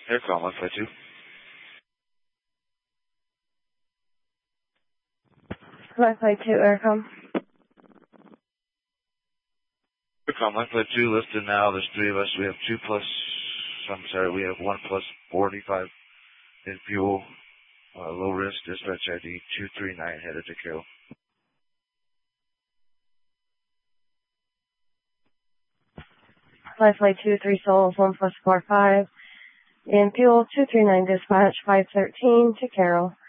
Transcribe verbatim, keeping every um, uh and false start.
Aircom one five two. one five two, Aircom. Aircom one five two, listed now. There's three of us. We have two plus, I'm sorry, we have one plus forty-five in fuel. Uh, low risk, dispatch I D two three nine, headed to Carroll. Flight flight two three Souls, one plus four five. In fuel, two three nine dispatch, five thirteen to Carroll.